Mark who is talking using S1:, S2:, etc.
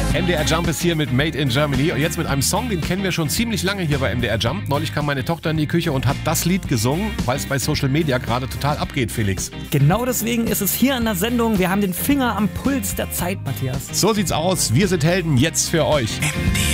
S1: MDR Jump ist hier mit Made in Germany und jetzt mit einem Song, den kennen wir schon ziemlich lange hier bei MDR Jump. Neulich kam meine Tochter in die Küche und hat das Lied gesungen, weil es bei Social Media gerade total abgeht, Felix.
S2: Genau deswegen ist es hier in der Sendung. Wir haben den Finger am Puls der Zeit, Matthias.
S1: So sieht's aus. Wir sind Helden jetzt für euch.
S3: MDR